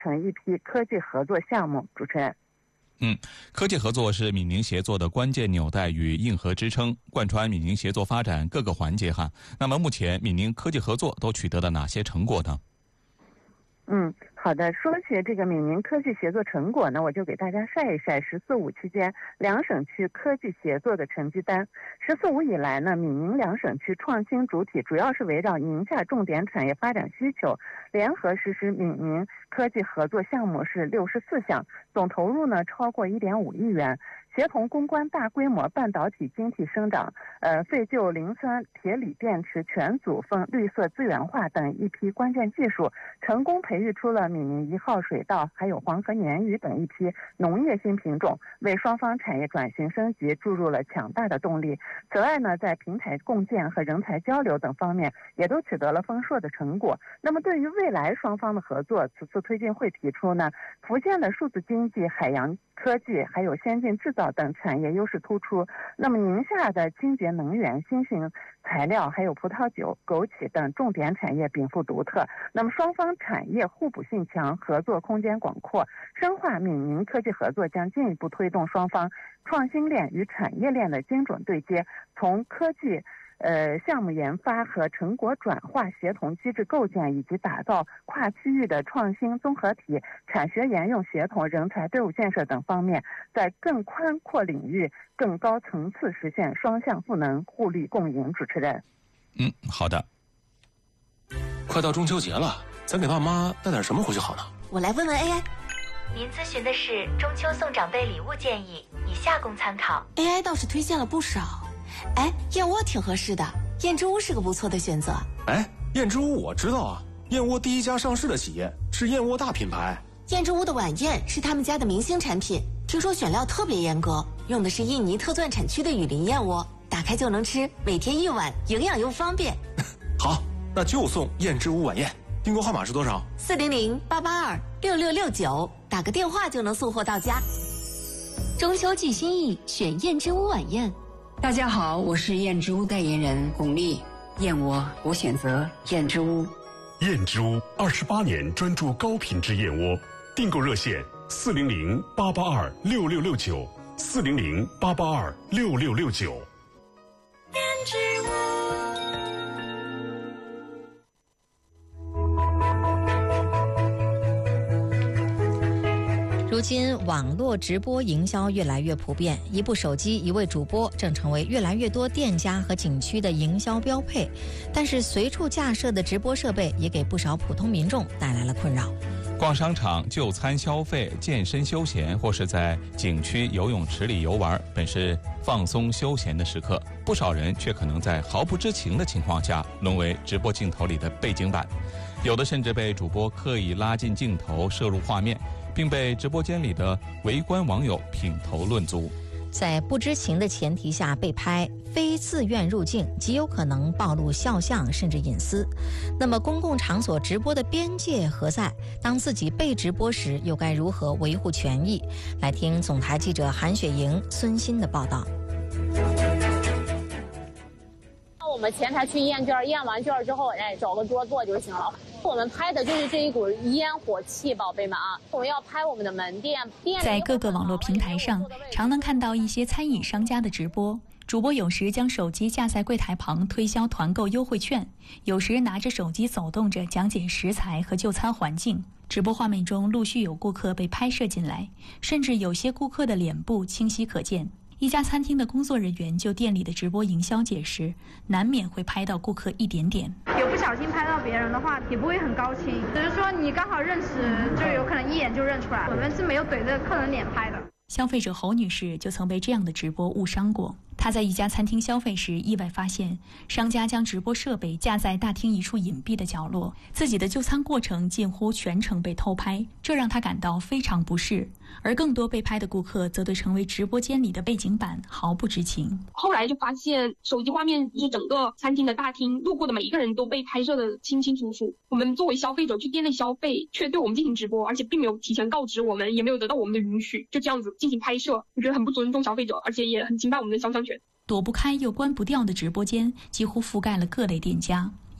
成一批科技合作项目。主持人。 科技合作是闽宁协作的关键纽带与硬核支撑，贯穿闽宁协作发展各个环节哈。那么目前闽宁科技合作都取得了哪些成果呢？ 好的。说起这个闽宁科技协作成果呢，我就给大家晒一晒“14·5”期间两省区科技协作的成绩单。“14·5”以来呢，闽宁两省区创新主体主要是围绕宁夏重点产业发展需求，联合实施闽宁科技合作项目是64项，总投入呢超过1.5亿元。协同攻关大规模半导体晶体生长、废旧磷酸铁锂电池全组分绿色资源化等一批关键技术，成功培育出了闽宁1号水稻还有黄河鲶鱼等一批农业新品种，为双方产业转型升级注入了强大的动力。此外呢，在平台共建和人才交流等方面也都取得了丰硕的成果。那么对于未来双方的合作，此次推进会提出呢，福建的数字经济、海洋科技还有先进制造等产业优势突出，那么宁夏的清洁能源、新型材料还有葡萄酒、枸杞等重点产业禀赋独特，那么双方产业互补性强，合作空间广阔。深化闽宁科技合作将进一步推动双方创新链与产业链的精准对接，从科技项目研发和成果转化协同机制构建，以及打造跨区域的创新综合体、产学研用协同、人才队伍建设等方面，在更宽阔领域、更高层次实现双向赋能、互利共赢。主持人。 好的。 快到中秋节了，咱给爸妈带点什么回去好呢？ 我来问问 AI。 您咨询的是中秋送长辈礼物建议，以下供参考。 AI 倒是推荐了不少。燕窝挺合适的，燕之屋是个不错的选择。 燕之屋我知道啊，燕窝第一家上市的企业，是燕窝大品牌。 燕之屋的晚宴是他们家的明星产品，听说选料特别严格，用的是印尼特钻产区的雨林燕窝，打开就能吃，每天1碗，营养又方便。 好，那就送燕之屋晚宴。订购号码是多少 ？400-882-6669，打个电话就能送货到家。 中秋寄心意，选燕之屋晚宴。 大家好，我是燕之屋代言人巩俐。燕窝我选择燕之屋。 燕之屋28年专注高品质燕窝，订购热线400-882-6669，400-882-6669。 燕之屋。 如今网络直播营销越来越普遍，一部手机一位主播正成为越来越多店家和景区的营销标配。但是随处架设的直播设备也给不少普通民众带来了困扰。 逛商场、就餐消费、健身休闲，或是在景区游泳池里游玩，本是放松休闲的时刻，不少人却可能在毫不知情的情况下沦为直播镜头里的背景板，有的甚至被主播刻意拉进镜头摄入画面，并被直播间里的围观网友品头论足。 在不知情的前提下被拍，非自愿入境，极有可能暴露肖像甚至隐私。那么公共场所直播的边界何在？当自己被直播时，又该如何维护权益？来听总台记者韩雪莹、孙鑫的报道。 我们前台去验卷，验完卷之后，找个桌坐就行了。我们拍的就是这一股烟火气，宝贝们啊！我们要拍我们的门店。 在各个网络平台上，常能看到一些餐饮商家的直播。主播有时将手机架在柜台旁推销团购优惠券，有时拿着手机走动着讲解食材和就餐环境。直播画面中陆续有顾客被拍摄进来，甚至有些顾客的脸部清晰可见。一家餐厅的工作人员就店里的直播营销解释，难免会拍到顾客一点点。 有不小心拍到别人的话，也不会很高兴，只是说你刚好认识，就有可能一眼就认出来。我们是没有怼着客人脸拍的。 消费者侯女士就曾被这样的直播误伤过。她在一家餐厅消费时，意外发现商家将直播设备架在大厅一处隐蔽的角落，自己的就餐过程近乎全程被偷拍，这让她感到非常不适。而更多被拍的顾客则对成为直播间里的背景板毫不知情。 后来就发现手机画面是整个餐厅的大厅，路过的每一个人都被拍摄的清清楚楚。我们作为消费者去店内消费，却对我们进行直播，而且并没有提前告知我们，也没有得到我们的允许，就这样子进行拍摄，我觉得很不尊重消费者，而且也很侵犯我们的肖像权。 躲不开又关不掉的直播间几乎覆盖了各类店家。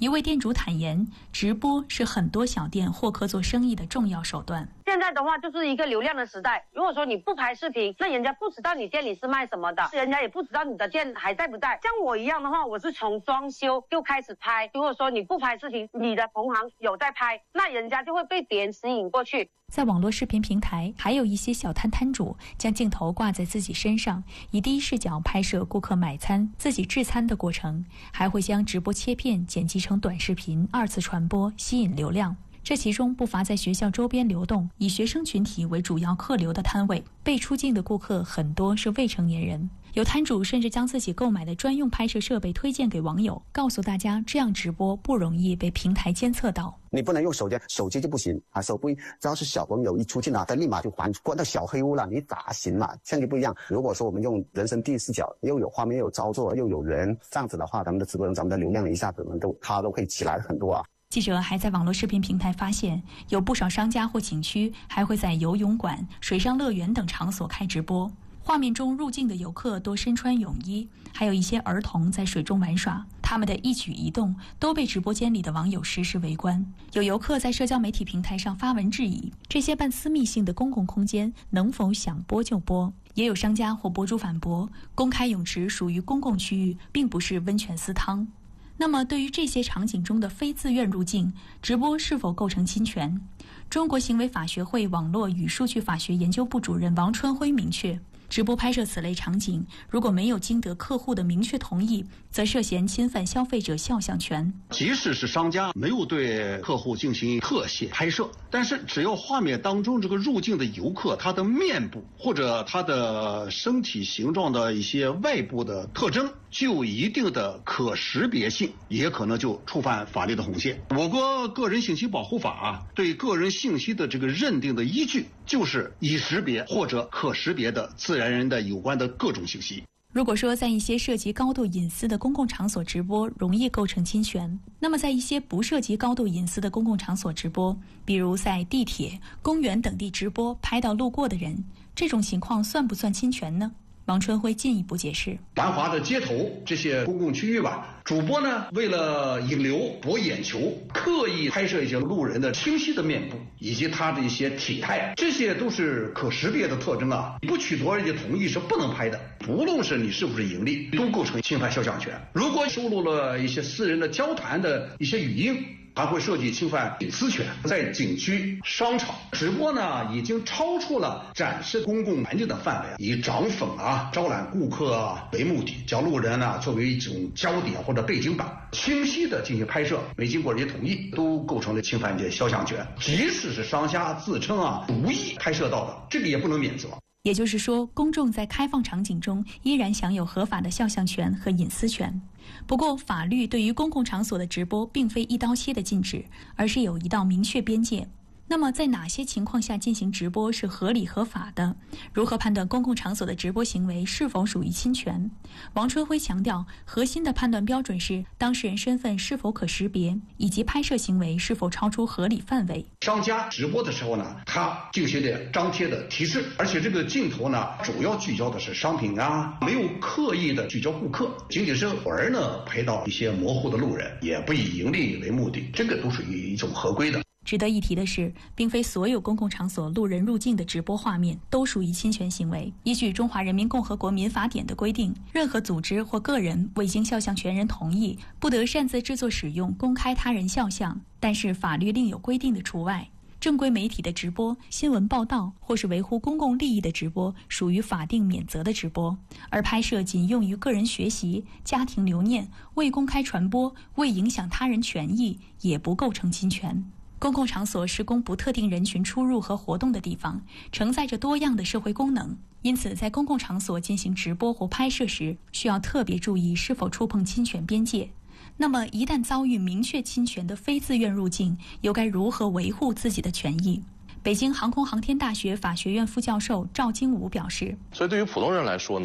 一位店主坦言，直播是很多小店获客做生意的重要手段。 现在的话就是一个流量的时代，如果说你不拍视频，那人家不知道你店里是卖什么的，人家也不知道你的店还在不在。像我一样的话，我是从装修就开始拍，如果说你不拍视频，你的同行有在拍，那人家就会被别人吸引过去。 在网络视频平台，还有一些小摊主将镜头挂在自己身上，以第一视角拍摄顾客买餐、自己制餐的过程，还会将直播切片剪辑成短视频2次传播，吸引流量。这其中不乏在学校周边流动，以学生群体为主要客流的摊位，被出镜的顾客很多是未成年人。有摊主甚至将自己购买的专用拍摄设备推荐给网友，告诉大家这样直播不容易被平台监测到。 你不能用手机就不行啊！手机只要是小朋友一出镜啊，他立马就关到小黑屋了，你咋行嘛？相机不一样，如果说我们用人生第一视角，又有画面又有操作又有人，这样子的话，咱们的直播咱们的流量一下子它都可以起来很多啊。 记者还在网络视频平台发现，有不少商家或景区还会在游泳馆、水上乐园等场所开直播。画面中入境的游客多身穿泳衣，还有一些儿童在水中玩耍，他们的一举一动都被直播间里的网友实时围观。有游客在社交媒体平台上发文质疑，这些半私密性的公共空间能否想播就播？也有商家或博主反驳，公开泳池属于公共区域，并不是温泉私汤。那么对于这些场景中的非自愿入境，直播是否构成侵权？中国行为法学会网络与数据法学研究部主任王春辉明确，直播拍摄此类场景，如果没有经得客户的明确同意，则涉嫌侵犯消费者肖像权。 即使是商家没有对客户进行特写拍摄，但是只要画面当中这个入境的游客，他的面部或者他的身体形状的一些外部的特征具有一定的可识别性，也可能就触犯法律的红线。我国个人信息保护法对个人信息的这个认定的依据，就是已识别或者可识别的自然人的有关的各种信息。 如果说在一些涉及高度隐私的公共场所直播容易构成侵权，那么在一些不涉及高度隐私的公共场所直播，比如在地铁、公园等地直播拍到路过的人，这种情况算不算侵权呢？王春辉进一步解释， 繁华的街头这些公共区域主播呢为了引流博眼球，刻意拍摄一些路人的清晰的面部以及他的一些体态，这些都是可识别的特征不取得人家同意是不能拍的，不论是你是不是盈利，都构成侵犯肖像权。如果收录了一些私人的交谈的一些语音，还会涉及侵犯隐私权。在景区、商场直播已经超出了展示公共环境的范围，以涨粉招揽顾客为目的，将路人作为一种焦点或者背景板，清晰的进行拍摄，没经过人家同意，都构成了侵犯肖像权。即使是商家自称无意拍摄到的，这个也不能免责。 也就是说，公众在开放场景中依然享有合法的肖像权和隐私权。不过，法律对于公共场所的直播并非一刀切的禁止，而是有一道明确边界。那么，在哪些情况下进行直播是合理合法的？如何判断公共场所的直播行为是否属于侵权？王春辉强调，核心的判断标准是当事人身份是否可识别，以及拍摄行为是否超出合理范围。 商家直播的时候他进行的张贴的提示，而且这个镜头主要聚焦的是商品没有刻意的聚焦顾客，仅仅是偶尔拍到一些模糊的路人，也不以盈利为目的，这个都属于一种合规的。 值得一提的是，并非所有公共场所路人入境的直播画面都属于侵权行为。依据《中华人民共和国民法典》的规定，任何组织或个人未经肖像权人同意，不得擅自制作使用、公开他人肖像，但是法律另有规定的除外。正规媒体的直播、新闻报道或是维护公共利益的直播属于法定免责的直播，而拍摄仅用于个人学习、家庭留念、未公开传播、未影响他人权益，也不构成侵权。公共场所是供不特定人群出入和活动的地方，承载着多样的社会功能，因此在公共场所进行直播或拍摄时，需要特别注意是否触碰侵权边界。那么一旦遭遇明确侵权的非自愿入境，又该如何维护自己的权益？北京航空航天大学法学院副教授赵金武表示， 所以对于普通人来说呢，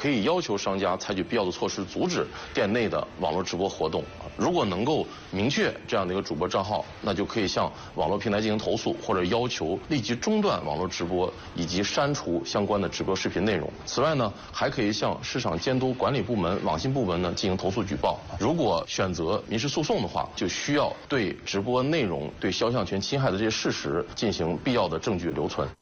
可以要求商家采取必要的措施，阻止店内的网络直播活动。如果能够明确这样的一个主播账号，那就可以向网络平台进行投诉，或者要求立即中断网络直播以及删除相关的直播视频内容。此外呢，还可以向市场监督管理部门、网信部门呢进行投诉举报。如果选择民事诉讼的话，就需要对直播内容对肖像权侵害的这些事实进行必要的证据留存。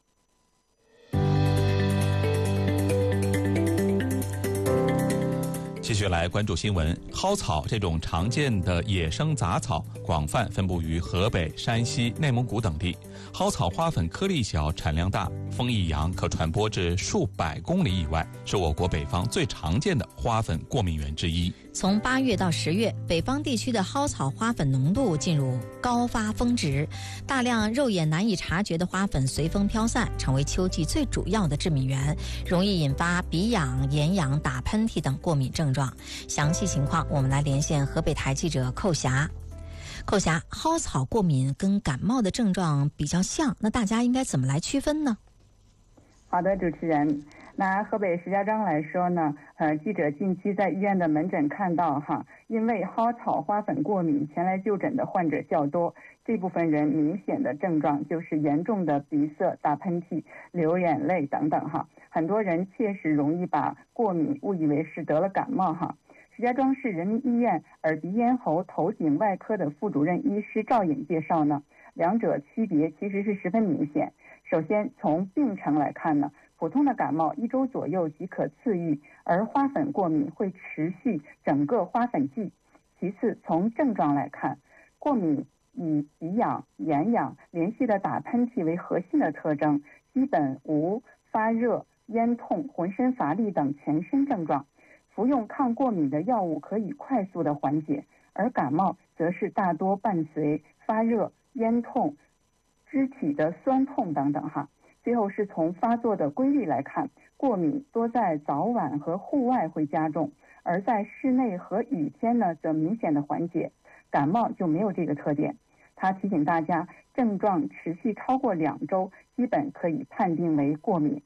继续来关注新闻。蒿草这种常见的野生杂草，广泛分布于河北、山西、内蒙古等地。蒿草花粉颗粒小，产量大，风一扬可传播至数百公里以外，是我国北方最常见的花粉过敏源之一。 从8月到10月，北方地区的蒿草花粉浓度进入高发峰值，大量肉眼难以察觉的花粉随风飘散，成为秋季最主要的致敏源，容易引发鼻痒、眼痒、打喷嚏等过敏症状。详细情况，我们来连线河北台记者寇霞。寇霞，蒿草过敏跟感冒的症状比较像，那大家应该怎么来区分呢？ 好的，主持人。拿河北石家庄来说呢，记者近期在医院的门诊看到因为蒿草花粉过敏前来就诊的患者较多，这部分人明显的症状就是严重的鼻塞、打喷嚏、流眼泪等等很多人确实容易把过敏误以为是得了感冒石家庄市人民医院耳鼻咽喉头颈外科的副主任医师赵颖介绍呢，两者区别其实是十分明显。首先从病程来看呢，普通的感冒1周左右即可自愈，而花粉过敏会持续整个花粉季。其次从症状来看，过敏以鼻痒、眼痒、连续的打喷嚏为核心的特征，基本无发热、咽痛、浑身乏力等全身症状。服用抗过敏的药物可以快速的缓解，而感冒则是大多伴随发热、咽痛、肢体的酸痛等等最后是从发作的规律来看，过敏多在早晚和户外会加重，而在室内和雨天呢则明显的缓解，感冒就没有这个特点。他提醒大家，症状持续超过2周，基本可以判定为过敏。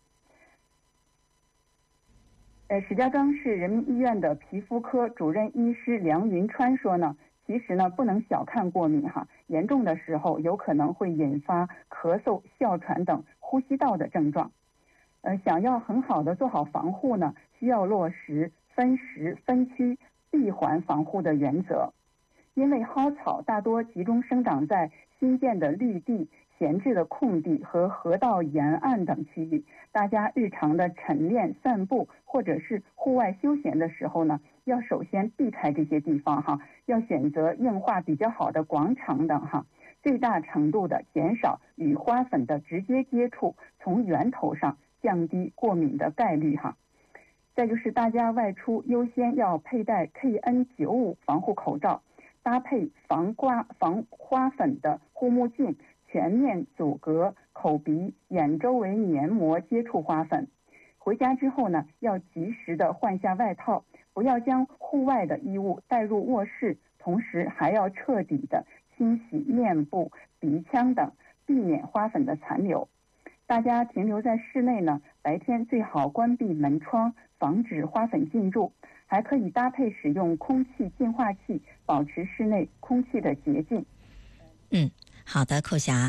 石家庄市人民医院的皮肤科主任医师梁云川说呢，其实呢不能小看过敏严重的时候有可能会引发咳嗽、哮喘等呼吸道的症状。想要很好的做好防护呢，需要落实分时、分区、闭环防护的原则。因为蒿草大多集中生长在新建的绿地、闲置的空地和河道沿岸等区域，大家日常的晨练、散步或者是户外休闲的时候呢，要首先避开这些地方要选择硬化比较好的广场等最大程度的减少与花粉的直接接触，从源头上降低过敏的概率再就是大家外出优先要佩戴 KN95 防护口罩，搭配防花粉的护目镜，全面阻隔口鼻、眼周围黏膜接触花粉。回家之后呢，要及时的换下外套，不要将户外的衣物带入卧室，同时还要彻底的清洗面部、鼻腔等，避免花粉的残留。大家停留在室内呢，白天最好关闭门窗，防止花粉进入，还可以搭配使用空气净化器，保持室内空气的洁净。 好的，寇霞。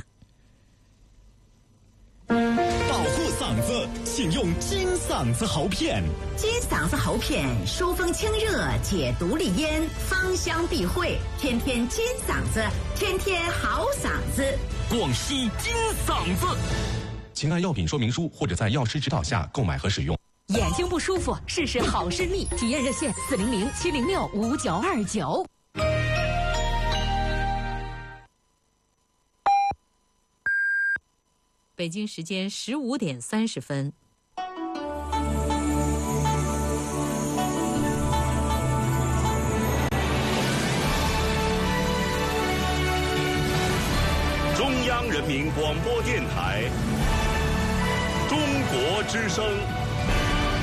保护嗓子，请用金嗓子喉片。 金嗓子喉片疏风清热，解毒利咽，芳香避秽，天天金嗓子，天天好嗓子。 广西金嗓子，请按药品说明书或者在药师指导下购买和使用。 眼睛不舒服，试试好视力，体验热线400-706-5929。 北京时间15点30分。 中央人民广播电台，中国之声。